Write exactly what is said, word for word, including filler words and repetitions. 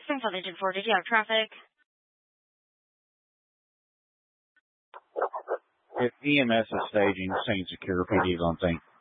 Central District four, did you have traffic? If E M S is staging, Saint Secure P D is on scene.